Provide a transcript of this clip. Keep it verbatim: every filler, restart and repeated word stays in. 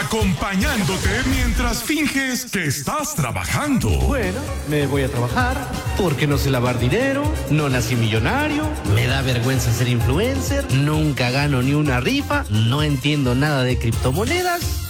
acompañándote mientras finges que estás trabajando. Bueno, me voy a trabajar porque no sé lavar dinero, no nací millonario, me da vergüenza ser influencer, nunca gano ni una rifa, no entiendo nada de criptomonedas.